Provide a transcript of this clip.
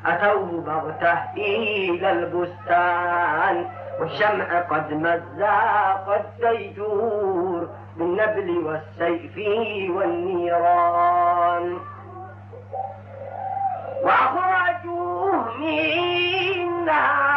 أتوا بغته إلى البستان والشمع قد مزق الديجور بالنبل والسيف والنيران وأخرجوه من